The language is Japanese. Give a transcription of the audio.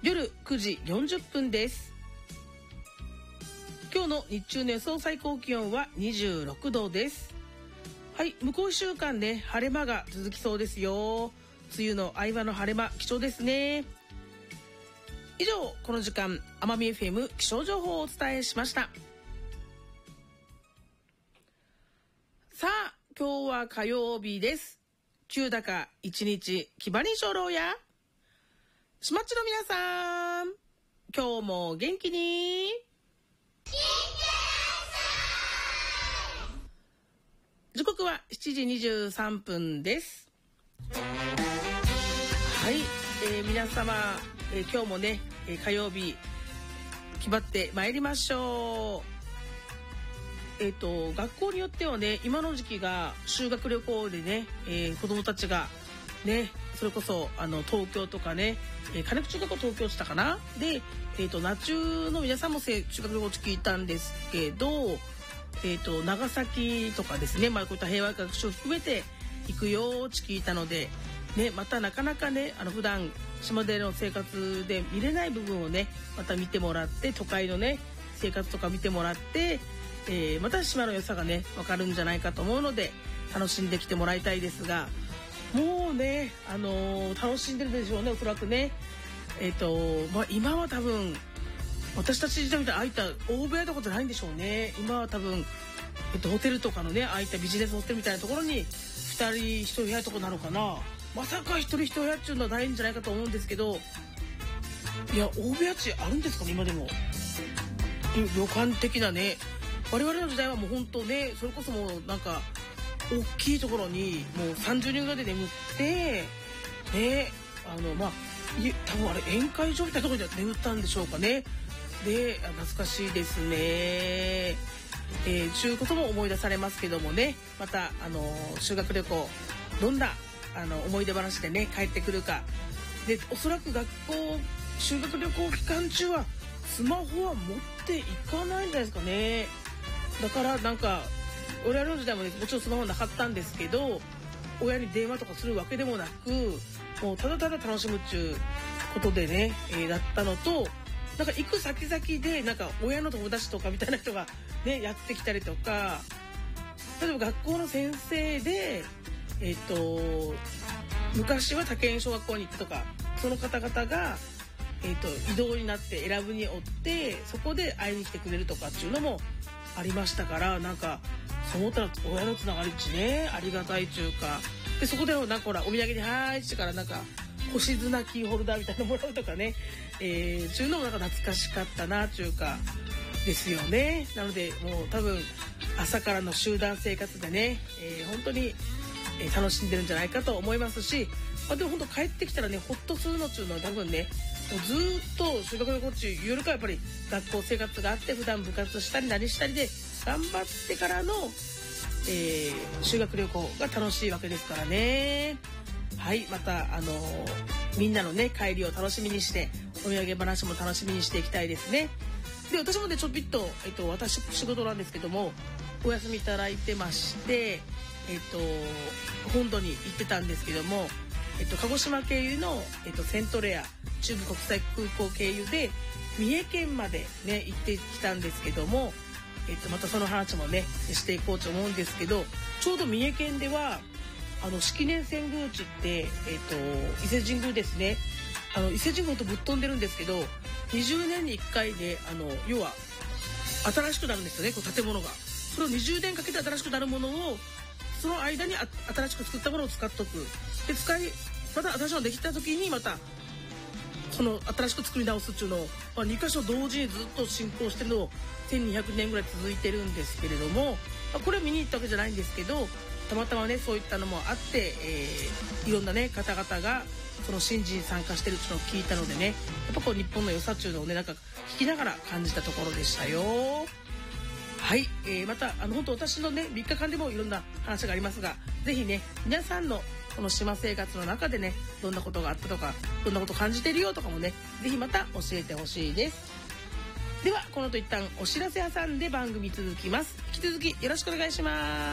夜9時40分です。今日の日中の予想最高気温は26度です。はい、向こう1週間ね、晴れ間が続きそうですよ。梅雨の合間の晴れ間、貴重ですね。以上、この時間、奄美 FM 気象情報をお伝えしました。さあ、今日は火曜日です。急高一日気張り精霊やしまっちの皆さん、今日も元気に時刻は7時23分です。はい、皆様、今日もね、火曜日気張ってまいりましょう。学校によってはね、今の時期が修学旅行でね、子供たちがね、それこそ東京とかね、金子中学校東京したかなで、那中の皆さんも修学旅行聞いたんですけど、長崎とかですね、こういった平和学習を含めて行くよって聞いたので、ね、またなかなかね、普段島での生活で見れない部分をね、また見てもらって、都会のね、生活とか見てもらって、また島の良さがね、わかるんじゃないかと思うので、楽しんできてもらいたいですが、もうね、楽しんでるでしょうね、おそらくね。今は多分、私たち時代みたいなああいった大部屋とかじゃないんでしょうね。今は多分、ホテルとかのね、ああいったビジネスホテルみたいなところに、2人1人部屋とかなのかな。まさか1人1部屋っていうのはないんじゃないかと思うんですけど、いや、大部屋地あるんですかね、今でも。旅館的なね。我々の時代はもう本当ね、それこそもうなんか、大きいところにもう30人ぐらいで眠って、ね、多分あれ宴会場みたいなところで眠ったんでしょうかね。で、懐かしいですね。ちゅうことも思い出されますけどもね、また、修学旅行、どんな、思い出話でね、帰ってくるか。で、おそらく修学旅行期間中は、スマホは持っていかないんじゃないですかね。だからなんか、俺らの時代もね、もちろんスマホなかったんですけど、親に電話とかするわけでもなく、もうただただ楽しむっちゅうことでね、だったのと、なんか行く先々で、なんか親の友達とかみたいな人がね、やってきたりとか、例えば学校の先生で、昔は竹園小学校に行くとか、その方々が、移動になって選ぶにおって、そこで会いに来てくれるとかっていうのもありましたから、なんか、そう思ったら親のつながりっちね、ありがたいというか、で、そこでなんかほら、お土産にはーいってからなんか、星砂キーホルダーみたいなのもらうとかね、そういうのもなんか懐かしかったなというか、ですよね。なので、もう多分、朝からの集団生活でね、本当に、楽しんでるんじゃないかと思いますし、でも本当帰ってきたらね、ほっとするのっていうのは多分ね、もうずーっと修学旅行中よりかやっぱり学校生活があって、普段部活したり何したりで頑張ってからの、修学旅行が楽しいわけですからね。はい、またみんなのね、帰りを楽しみにして、お土産話も楽しみにしていきたいですね。で、私もね、ちょびっと、私仕事なんですけども、お休みいただいてまして、本土に行ってたんですけども、鹿児島経由の、セントレア中部国際空港経由で三重県までね、行ってきたんですけども、またその話もね、していこうと思うんですけど、ちょうど三重県では、式年遷宮地って、伊勢神宮ですね。伊勢神宮とぶっ飛んでるんですけど、20年に1回で、要は、新しくなるんですよね、こう建物が。それを20年かけて新しくなるものを、その間に新しく作ったものを使っとく。で、また新しいのできた時にまた、その新しく作り直すっていうのを、2箇所同時にずっと進行してるのを1200年ぐらい続いてるんですけれども、これを見に行ったわけじゃないんですけど、たまたまね、そういったのもあって、いろんなね、方々がその神事に参加してるっていうのを聞いたのでね、やっぱこう日本の良さっていうのをね、なんか聞きながら感じたところでしたよ。はい、また本当私のね、3日間でもいろんな話がありますが、ぜひね、皆さんのこの島生活の中でね、どんなことがあったとか、どんなこと感じてるよとかもね、ぜひまた教えてほしいです。では、この後一旦お知らせ挟んで番組続きます。引き続きよろしくお願いします。